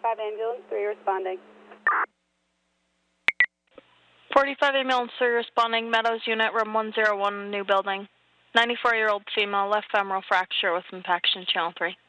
45 ambulance 3 responding. 45 ambulance 3 responding, Meadows unit, room 101, new building. 94-year-old female, left femoral fracture with impaction, channel 3.